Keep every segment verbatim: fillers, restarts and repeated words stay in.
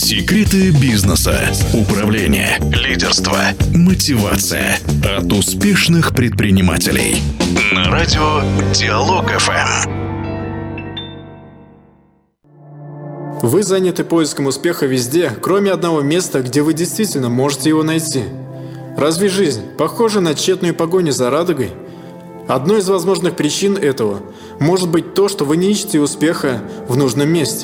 Секреты бизнеса, управления, лидерства, мотивация от успешных предпринимателей. На радио Диалог эф эм. Вы заняты поиском успеха везде, кроме одного места, где вы действительно можете его найти. Разве жизнь похожа на тщетную погоню за радугой? Одной из возможных причин этого может быть то, что вы не ищете успеха в нужном месте.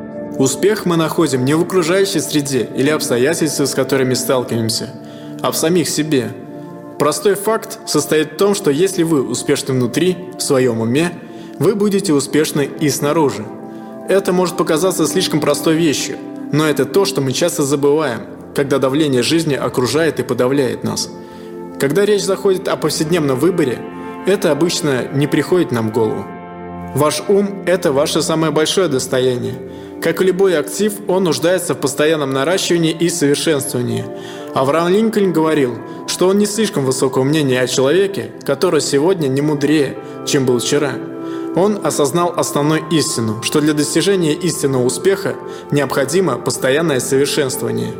Успех мы находим не в окружающей среде или обстоятельствах, с которыми сталкиваемся, а в самих себе. Простой факт состоит в том, что если вы успешны внутри, в своем уме, вы будете успешны и снаружи. Это может показаться слишком простой вещью, но это то, что мы часто забываем, когда давление жизни окружает и подавляет нас. Когда речь заходит о повседневном выборе, это обычно не приходит нам в голову. Ваш ум – это ваше самое большое достояние. Как и любой актив, он нуждается в постоянном наращивании и совершенствовании. Авраам Линкольн говорил, что он не слишком высокого мнения о человеке, который сегодня не мудрее, чем был вчера. Он осознал основную истину, что для достижения истинного успеха необходимо постоянное совершенствование.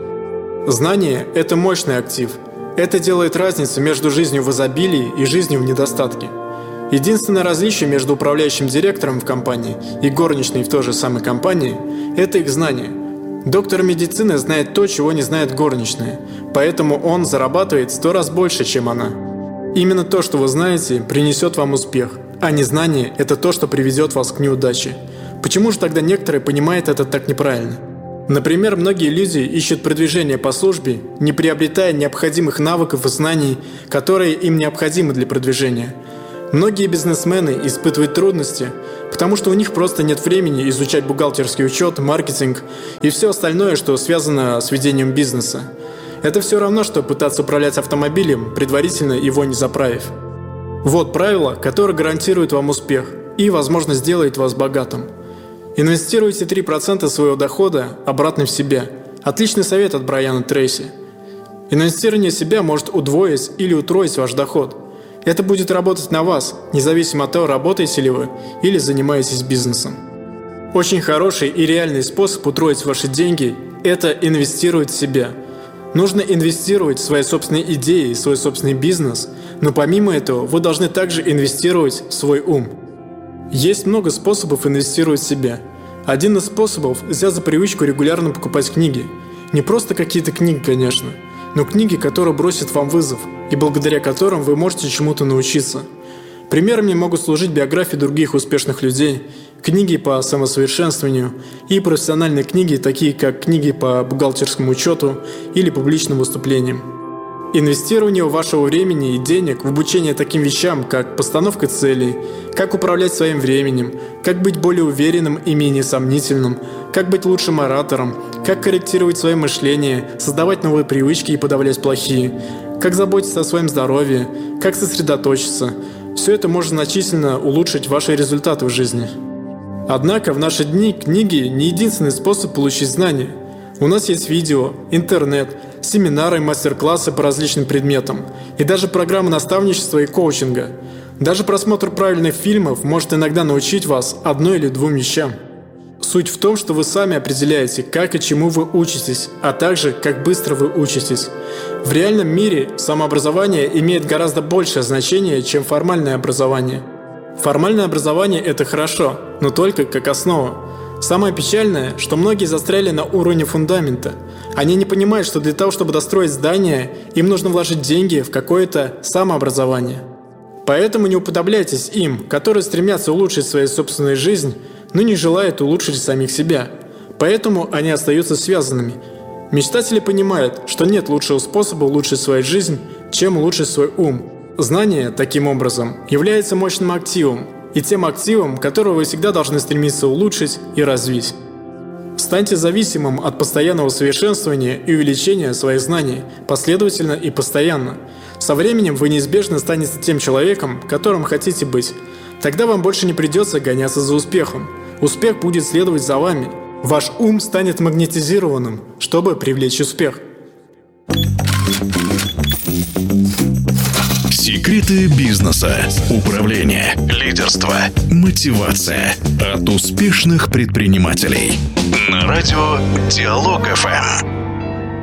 Знание – это мощный актив. Это делает разницу между жизнью в изобилии и жизнью в недостатке. Единственное различие между управляющим директором в компании и горничной в той же самой компании – это их знание. Доктор медицины знает то, чего не знает горничная, поэтому он зарабатывает в сто раз больше, чем она. Именно то, что вы знаете, принесет вам успех, а незнание – это то, что приведет вас к неудаче. Почему же тогда некоторые понимают это так неправильно? Например, многие люди ищут продвижение по службе, не приобретая необходимых навыков и знаний, которые им необходимы для продвижения. Многие бизнесмены испытывают трудности, потому что у них просто нет времени изучать бухгалтерский учет, маркетинг и все остальное, что связано с ведением бизнеса. Это все равно, что пытаться управлять автомобилем, предварительно его не заправив. Вот правило, которое гарантирует вам успех и, возможно, сделает вас богатым. Инвестируйте три процента своего дохода обратно в себя. Отличный совет от Брайана Трейси. Инвестирование в себя может удвоить или утроить ваш доход. Это будет работать на вас, независимо от того, работаете ли вы или занимаетесь бизнесом. Очень хороший и реальный способ утроить ваши деньги – это инвестировать в себя. Нужно инвестировать в свои собственные идеи, свой собственный бизнес, но помимо этого вы должны также инвестировать в свой ум. Есть много способов инвестировать в себя. Один из способов – взять за привычку регулярно покупать книги. Не просто какие-то книги, конечно, но книги, которые бросят вам вызов, и благодаря которым вы можете чему-то научиться. Примерами могут служить биографии других успешных людей, книги по самосовершенствованию и профессиональные книги, такие как книги по бухгалтерскому учету или публичным выступлениям. Инвестирование вашего времени и денег в обучение таким вещам, как постановка целей, как управлять своим временем, как быть более уверенным и менее сомнительным, как быть лучшим оратором, как корректировать свое мышление, создавать новые привычки и подавлять плохие, как заботиться о своем здоровье, как сосредоточиться. Все это может значительно улучшить ваши результаты в жизни. Однако в наши дни книги не единственный способ получить знания. У нас есть видео, интернет, семинары и мастер-классы по различным предметам, и даже программы наставничества и коучинга. Даже просмотр правильных фильмов может иногда научить вас одной или двум вещам. Суть в том, что вы сами определяете, как и чему вы учитесь, а также, как быстро вы учитесь. В реальном мире самообразование имеет гораздо большее значение, чем формальное образование. Формальное образование – это хорошо, но только как основа. Самое печальное, что многие застряли на уровне фундамента. Они не понимают, что для того, чтобы достроить здание, им нужно вложить деньги в какое-то самообразование. Поэтому не уподобляйтесь им, которые стремятся улучшить свою собственную жизнь, но не желают улучшить самих себя. Поэтому они остаются связанными. Мечтатели понимают, что нет лучшего способа улучшить свою жизнь, чем улучшить свой ум. Знание, таким образом, является мощным активом, и тем активом, которого вы всегда должны стремиться улучшить и развить. Станьте зависимым от постоянного совершенствования и увеличения своих знаний последовательно и постоянно. Со временем вы неизбежно станете тем человеком, которым хотите быть. Тогда вам больше не придется гоняться за успехом. Успех будет следовать за вами. Ваш ум станет магнетизированным, чтобы привлечь успех. Секреты бизнеса, управления, лидерства, мотивация от успешных предпринимателей. На радио Диалог эф эм.